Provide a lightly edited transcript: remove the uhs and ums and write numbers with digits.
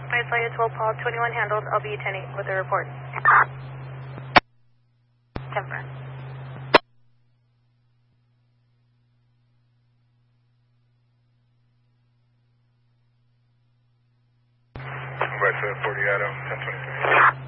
I saw you 12 Paul 21 handled. I'll be 10-8 with a report. 10 firm. By 740 Adam, 1023.